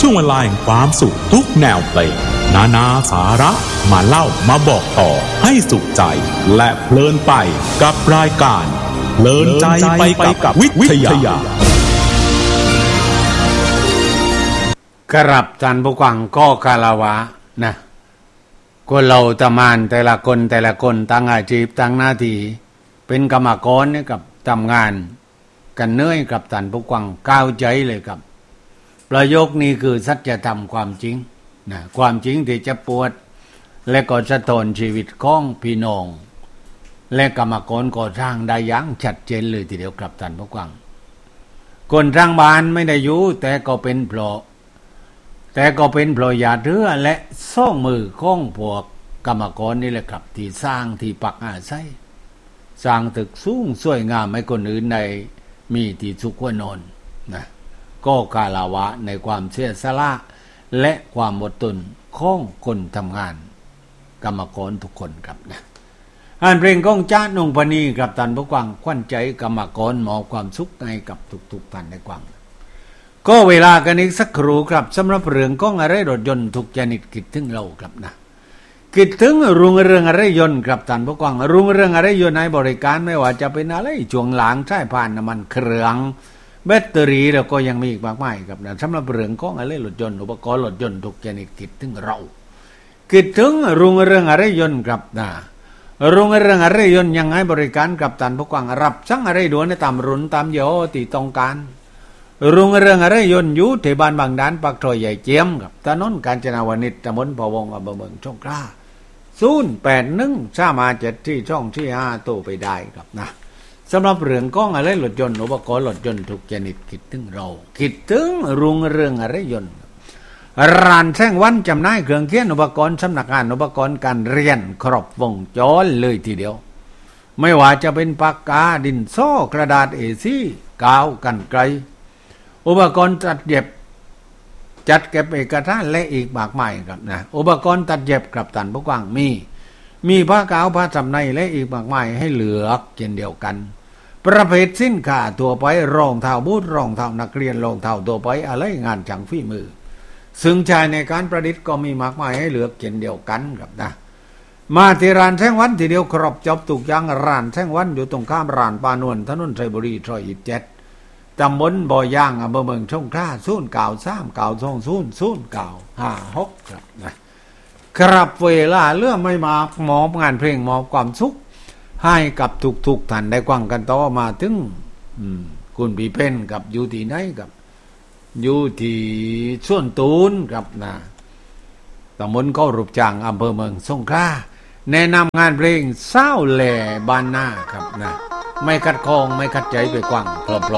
ช่วงเวลาแห่งความสุขทุกแนวเพลงนาสาระมาเล่ามาบอกต่อให้สุขใจและเพลินไปกับรายการเพลินใจไปกับวิทยาครับท่านผู้ฟังก็คารวะนะคนเราทำงานแต่ละคนตั้งอาชีพตั้งหน้าที่เป็นกรรมกรเนี่ยกับทำงานกันเหนื่อยกับท่านผู้ฟังก้าวใจเลยครับประโยคนี้คือสัจธรรมความจริงนะความจริงที่จะปวดและก็สะท้อนชีวิตของพี่น้องและกรรมกรก่อสร้างได้อย่างชัดเจนเลยทีเดียวครับท่านผู้ฟังคนสร้างบ้านไม่ได้อยู่แต่ก็เป็นเพราะหยาดเรือและซ่องมือของพวกกรรมกรนี่แหละครับที่สร้างที่ปักอาศัยสร้างตึกสูงสวยงามให้คนอื่นในมีที่สุขนอนนะก็คารวะในความเสียสละและความอดทนของคนทำงานกรรมกรทุกคนครับนะอ่านเพลงของจ้านงพนีครับท่านผู้ฟังขวัญใจกรรมกรมอบความสุขให้กับทุกท่านได้ฟังก็เวลากันอีกสักครู่ครับสำหรับเรื่องของอะไรรถยนต์ทุกชนิดคิดถึงเราครับนะคิดถึงรุ่งเรืองอะไรยนต์ครับท่านผู้ฟังรุ่งเรืองอะไรยนต์ในบริการไม่ว่าจะเป็นอะไรช่วงหลังใช้ผ่านน้ำมันเครื่องแบตเตอรี่แล้วก็ยังมีอีกมากมายครับนะสำหรับเรื่องของอะไรรถยนต์อุปกรณ์รถยนต์ทุกชนิดคิดถึงเราคิดถึงรุ่งเรืองอะไรยนต์ครับนะรุ่งเรืองอะไรยนต์ยังให้บริการกับท่านผู้ฟังรับสั่งอะไรด่วนในตามรุ่นตามยี่ห้อที่ต้องการรุ่งเรืองอะไรยนต์อยู่ที่บ้านบางด่านปากซอยใหญ่เจียมครับถนนกาญจนาวนิชตำบลพะวงอำเภอเมืองสงขลา081 357 ที่ช่องที่5โทรไปได้ครับนะสำหรับเรื่องของอะไรรถยนต์อุปกรณ์รถยนต์ทุกชนิดคิดถึงเราคิดถึงรุ่งเรืองอะไรยนต์ร้านแท่งวันจำหน่ายเครื่องเขียนอุปกรณ์สำนักงานอุปกรณ์การเรียนครบวงจรเลยทีเดียวไม่ว่าจะเป็นปากกาดินสอกระดาษ A4 กาวกรรไกรอุปกรณ์ตัดเย็บจัดเก็บเอกสารและอีกมากมายครับนะอุปกรณ์ตัดเย็บกับท่านผู้ฟังมีผ้ากาวผ้าสำในและอีกมากมายให้เลือกเช่นเดียวกันประเภทสินค้าตัวไปรองเท้าบูทรองเท้านักเรียนรองเท้าตัวไปอะไรงานช่างฝีมือซึ่งใช้ในการประดิษฐ์ก็มีมากมายให้เลือกเช่นเดียวกันครับนะมาที่ร้านแท่งวันทีเดียวครบจบทุกอย่างร้านแท่งวันอยู่ตรงข้ามร้านปานวลถนนไชยบุรีซอย27ตำบลบ่อย่างอำเภอเมืองสงขลา09392000956ครับนะครับเวลาเรื่องไม่มากมอบงานเพลงมอบความสุขให้กับทุกท่านได้ฟังกันต่อมาถึงคุณพี่เพ่นกับอยู่ที่ไหนกับอยู่ที่ส่วนตูนครับนะตำบลเขารูปจางอำเภอเมืองสงขลาแนะนำงานเพลงเศร้าแหล่บ้านหน้าครับนะไม่คัดคองไม่คัดใจไปกว้างพร้อม